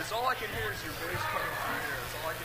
Because all I can hear is your bass coming through here. That's all I